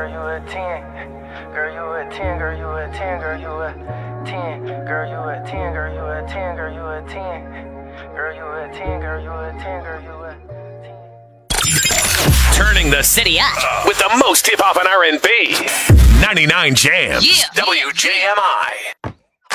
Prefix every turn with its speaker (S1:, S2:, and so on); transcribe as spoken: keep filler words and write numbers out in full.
S1: girl, you a ten. Girl, you a ten, girl, you a ten, girl, you a ten. Girl, you a ten, girl, you a ten, girl, you a ten. Girl, you a ten, girl, you a ten, girl, you a ten.
S2: Turning the city up with the most hip hop and R and B. ninety-nine Jams.
S3: Yeah.
S2: W J M I.